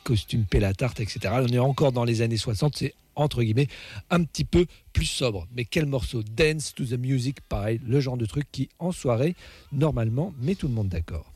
costumes pèle à tarte, etc. On est encore dans les années 60, c'est entre guillemets un petit peu plus sobre. Mais quel morceau, Dance to the Music, pareil, le genre de truc qui en soirée normalement met tout le monde d'accord.